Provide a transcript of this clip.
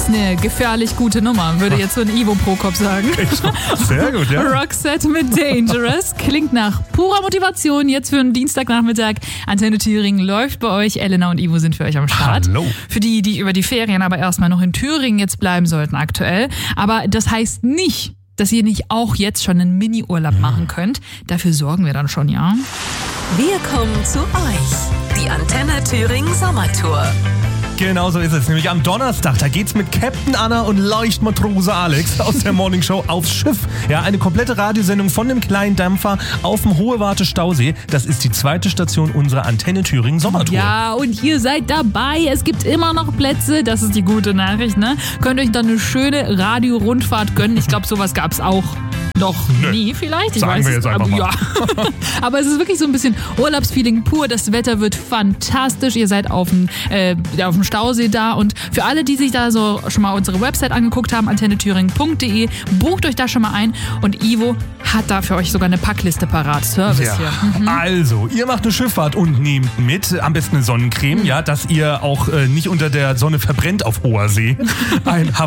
ist eine gefährlich gute Nummer, würde jetzt so ein Ivo Prokop sagen. Sehr gut, ja. Roxette mit Dangerous klingt nach purer Motivation. Jetzt für einen Dienstagnachmittag. Antenne Thüringen läuft bei euch. Elena und Ivo sind für euch am Start. Hallo. Für die, die über die Ferien aber erstmal noch in Thüringen jetzt bleiben sollten aktuell. Aber das heißt nicht, dass ihr nicht auch jetzt schon einen Mini-Urlaub machen könnt. Dafür sorgen wir dann schon, ja? Wir kommen zu euch. Die Antenne Thüringen Sommertour. Genau so ist es. Nämlich am Donnerstag, da geht's mit Captain Anna und Leuchtmatrose Alex aus der Morningshow aufs Schiff. Ja, eine komplette Radiosendung von dem kleinen Dampfer auf dem Hohe-Warte Stausee. Das ist die zweite Station unserer Antenne Thüringen Sommertour. Ja, und ihr seid dabei. Es gibt immer noch Plätze. Das ist die gute Nachricht, ne? Könnt euch dann eine schöne Radio-Rundfahrt gönnen. Ich glaube, sowas gab's auch noch nie vielleicht. Ich Sagen weiß wir jetzt einfach mal. Ja. Aber es ist wirklich so ein bisschen Urlaubsfeeling pur. Das Wetter wird fantastisch. Ihr seid auf dem Stausee da. Und für alle, die sich da so schon mal unsere Website angeguckt haben, antennethüringen.de, bucht euch da schon mal ein. Und Ivo hat da für euch sogar eine Packliste parat. Service hier. Also, ihr macht eine Schifffahrt und nehmt mit, am besten eine Sonnencreme, ja, dass ihr auch nicht unter der Sonne verbrennt auf hoher See. Ein